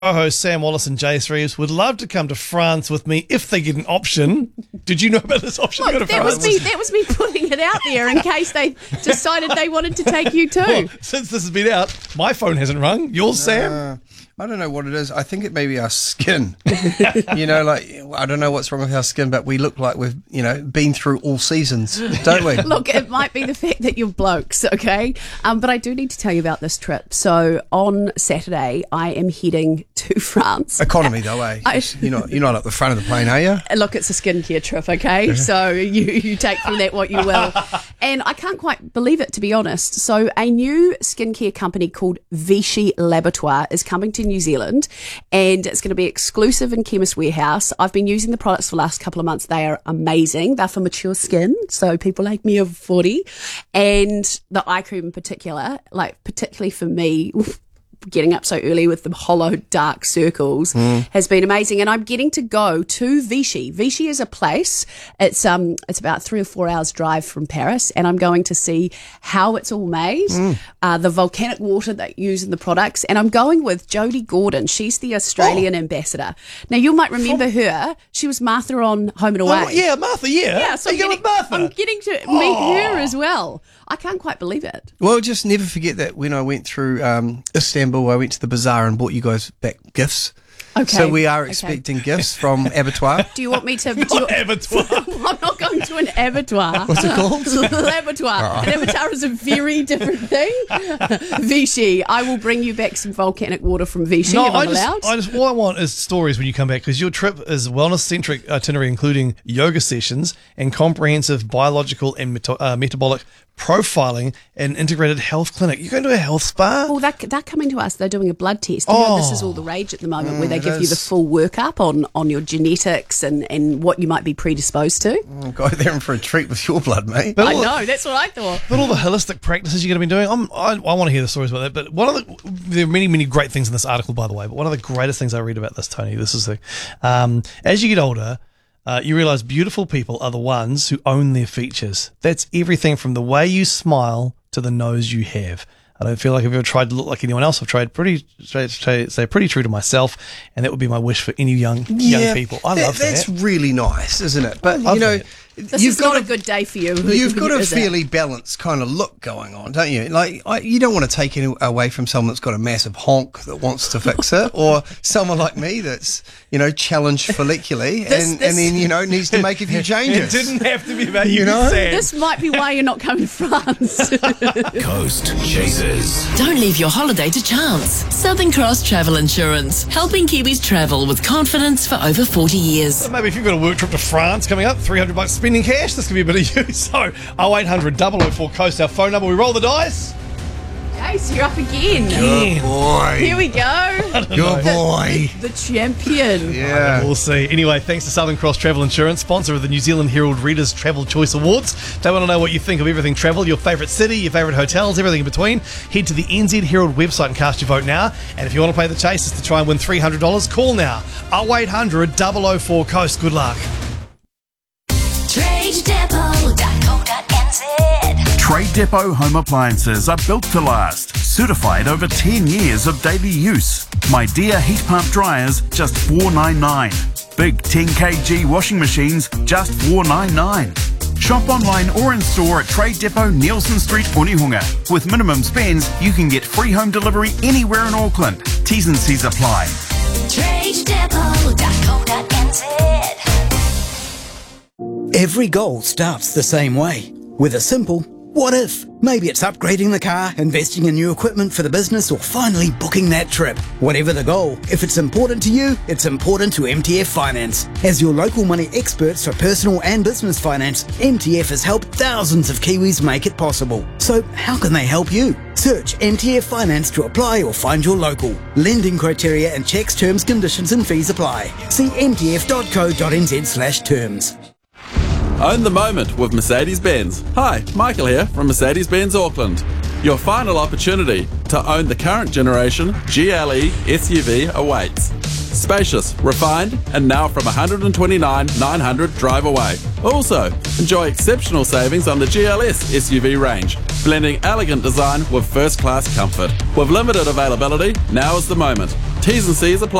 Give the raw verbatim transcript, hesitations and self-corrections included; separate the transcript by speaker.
Speaker 1: Co-host Sam Wallace and Jace Reeves would love to come to France with me if they get an option. Did you know about this option?
Speaker 2: Look,
Speaker 1: to go to
Speaker 2: that
Speaker 1: France?
Speaker 2: was me. That was me putting it out there in case they decided they wanted to take you too.
Speaker 1: Well, since this has been out, my phone hasn't rung. Yours, Sam?
Speaker 3: Uh, I don't know what it is. I think it may be our skin. You know, like, I don't know what's wrong with our skin, but we look like we've, you know, been through all seasons, don't we?
Speaker 2: Look, it might be the fact that you're blokes, okay? Um, but I do need to tell you about this trip. So on Saturday, I am heading to France.
Speaker 3: Economy, though, eh?
Speaker 2: I-
Speaker 3: you're not, you're not at the front of the plane, are you?
Speaker 2: Look, it's a skincare trip, okay? So you, you take from that what you will. And I can't quite believe it, to be honest. So a new skincare company called Vichy Laboratoire is coming to New Zealand, and it's going to be exclusive in Chemist Warehouse. I've been using the products for the last couple of months. They are amazing. They're for mature skin, so people like me over forty. And the eye cream in particular, like particularly for me, getting up so early with the hollow dark circles mm. has been amazing. And I'm getting to go to Vichy. Vichy is a place. It's um it's about three or four hours drive from Paris, and I'm going to see how it's all made, mm. uh, the volcanic water they use in the products. And I'm going with Jodie Gordon. She's the Australian oh. ambassador. Now you might remember from- her. She was Martha on Home and Away.
Speaker 1: Oh, yeah, Martha. Yeah.
Speaker 2: Yeah. So
Speaker 1: Are
Speaker 2: I'm
Speaker 1: you
Speaker 2: getting,
Speaker 1: going with Martha?
Speaker 2: I'm getting to meet
Speaker 1: oh.
Speaker 2: her as well. I can't quite believe it.
Speaker 3: Well, just never forget that when I went through um, Istanbul, I went to the bazaar and bought you guys back gifts.
Speaker 2: Okay.
Speaker 3: So we are
Speaker 2: okay.
Speaker 3: expecting gifts from Abattoir.
Speaker 2: Do you want me to... Do you,
Speaker 1: abattoir.
Speaker 2: I'm not going to an abattoir.
Speaker 3: What's it called?
Speaker 2: Laboratoire. An abattoir is a very different thing. Vichy. I will bring you back some volcanic water from Vichy
Speaker 1: No,
Speaker 2: if I'm
Speaker 1: I just,
Speaker 2: allowed.
Speaker 1: I just, all I want is stories when you come back, because your trip is wellness-centric itinerary, including yoga sessions and comprehensive biological and meto- uh, metabolic profiling and integrated health clinic. You're going to a health spa?
Speaker 2: Well, they're, they're coming to us. They're doing a blood test. You know,
Speaker 1: Oh.
Speaker 2: this is all the rage at the moment,
Speaker 3: Mm,
Speaker 2: where they
Speaker 3: it
Speaker 2: give you the
Speaker 3: is.
Speaker 2: full workup on, on your genetics and, and what you might be predisposed to.
Speaker 3: I'll go there and for a treat with your blood, mate.
Speaker 1: But
Speaker 2: I
Speaker 1: all-
Speaker 2: know. That's what I thought.
Speaker 1: But all the holistic practices you're going to be doing, I'm, I, I want to hear the stories about that. But one of the, there are many, many great things in this article, by the way. But one of the greatest things I read about this, Tony, this is the, um, as you get older, uh, you realise beautiful people are the ones who own their features. That's everything from the way you smile to the nose you have. I don't feel like I've ever tried to look like anyone else. I've tried pretty, stay, stay pretty true to myself, and that would be my wish for any young young people. I
Speaker 3: that,
Speaker 1: love that.
Speaker 3: That's really nice, isn't it? But,
Speaker 1: love
Speaker 3: you know,
Speaker 1: that.
Speaker 2: This
Speaker 3: you've
Speaker 2: is
Speaker 3: got
Speaker 2: not
Speaker 3: a,
Speaker 2: a good day for you.
Speaker 3: You've got a
Speaker 2: Is it?
Speaker 3: fairly balanced kind of look going on, don't you? Like, I, you don't want to take it away from someone that's got a massive honk that wants to fix it, or someone like me that's, you know, challenged follicularly
Speaker 2: This-
Speaker 3: and,
Speaker 2: this-
Speaker 3: and then, you know, needs to make a few
Speaker 1: It
Speaker 3: changes.
Speaker 1: didn't have to be about you,
Speaker 3: You know?
Speaker 1: Sam.
Speaker 2: This might be why you're not coming to France.
Speaker 4: Coast Chasers.
Speaker 5: Don't leave your holiday to chance. Southern Cross Travel Insurance, helping Kiwis travel with confidence for over forty years.
Speaker 1: Maybe if you've got a work trip to France coming up, three hundred bucks spending cash, this could be a bit of you. So, oh eight hundred, double oh four Coast, our phone number. We roll the dice.
Speaker 2: Jace, you're up again.
Speaker 3: Good boy.
Speaker 2: Here we go.
Speaker 3: Good boy.
Speaker 2: The champion.
Speaker 3: Yeah.
Speaker 1: We'll see. Anyway, thanks to Southern Cross Travel Insurance, sponsor of the New Zealand Herald Readers Travel Choice Awards. They want to know what you think of everything travel, your favourite city, your favourite hotels, everything in between. Head to the N Z Herald website and cast your vote now. And if you want to play the Chasers to try and win three hundred dollars, call now. oh eight hundred, double oh four Coast. Good luck.
Speaker 6: trade depot dot co dot n z.
Speaker 4: Trade Depot home appliances are built to last. Certified over ten years of daily use. My Dear heat pump dryers, just four ninety-nine. Big ten kilogram washing machines, just four ninety-nine. Shop online or in store at Trade Depot, Nielsen Street, Onehunga. With minimum spends, you can get free home delivery anywhere in Auckland. T's and C's apply.
Speaker 6: trade depot dot co dot n z.
Speaker 7: Every goal starts the same way, with a simple what if. Maybe it's upgrading the car, investing in new equipment for the business, or finally booking that trip. Whatever the goal, if it's important to you, it's important to M T F Finance. As your local money experts for personal and business finance, M T F has helped thousands of Kiwis make it possible. So how can they help you? Search M T F Finance to apply or find your local. Lending criteria and checks, terms, conditions and fees apply. See m t f dot co dot n z slash terms.
Speaker 8: Own the moment with Mercedes-Benz. Hi, Michael here from Mercedes-Benz Auckland. Your final opportunity to own the current generation G L E S U V awaits. Spacious, refined, and now from one hundred twenty-nine thousand nine hundred drive away. Also, enjoy exceptional savings on the G L S S U V range, blending elegant design with first-class comfort. With limited availability, now is the moment. T's and C's apply.